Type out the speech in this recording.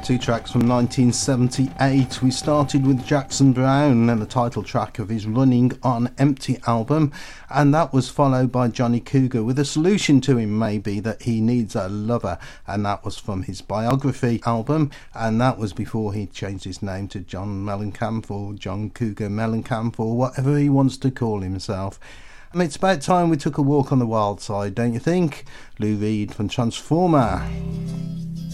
Two tracks from 1978. We started with Jackson Browne and the title track of his Running on Empty album, and that was followed by Johnny Cougar with a solution to him, maybe, that he needs a lover, and that was from his Biography album, and that was before he changed his name to John Mellencamp or John Cougar Mellencamp or whatever he wants to call himself. And it's about time we took a walk on the wild side, don't you think? Lou Reed from Transformer.